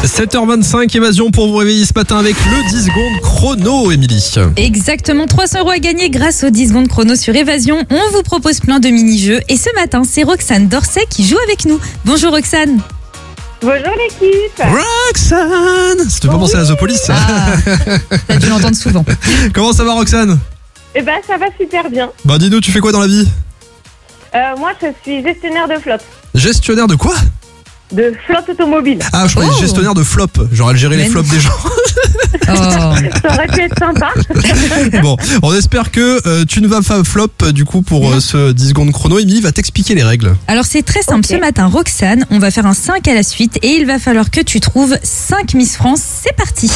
7h25, Évasion pour vous réveiller ce matin avec le 10 secondes chrono, Émilie. Exactement, 300 € à gagner grâce aux 10 secondes chrono sur Évasion. On vous propose plein de mini-jeux et ce matin, c'est Roxane Dorset qui joue avec nous. Bonjour Roxane. Bonjour l'équipe. Roxane, ça te fait pas penser à The Police, ça? T'as dû l'entendre souvent. Comment ça va, Roxane? Eh ben ça va super bien. Bah dis-nous, tu fais quoi dans la vie? Moi je suis gestionnaire de flotte. Gestionnaire de quoi? De flotte automobile. Ah, je croyais gestionnaire de flop, genre elle gérait les flops des gens. Oh. Ça aurait pu être sympa. Bon, on espère que tu ne vas pas flop du coup pour ce 10 secondes chrono. Émilie va t'expliquer les règles. Alors c'est très simple, Ok. Ce matin Roxane, on va faire un 5 à la suite et il va falloir que tu trouves 5 Miss France. C'est parti.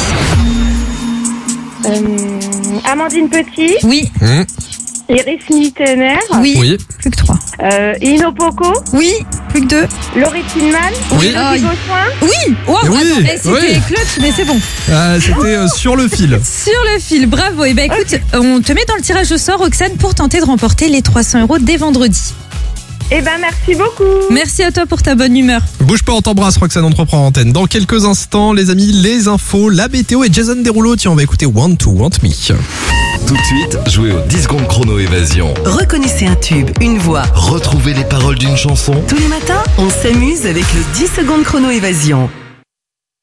Amandine Petit, Oui, Iris Mittener, oui, Oui. plus que 3. Ino Poco, Oui, plus que 2. Laurie Tinman, Oui. Elodie Gossuin. Oui, wow, Oui, attends, c'était oui. clutch, mais c'est bon. C'était sur le fil. Sur le fil, bravo. Et ben écoute, on te met dans le tirage au sort, Roxane, pour tenter de remporter les 300 € dès vendredi. Eh ben merci beaucoup. Merci à toi pour ta bonne humeur. Bouge pas, on t'embrasse, Roxane, on te reprend en antenne. Dans quelques instants, les amis, les infos, la météo et Jason Derulo. Tiens, on va écouter Want to Want Me. Tout de suite, jouez au 10 secondes chrono Évasion. Reconnaissez un tube, une voix. Retrouvez les paroles d'une chanson. Tous les matins, on s'amuse avec le 10 secondes chrono Évasion.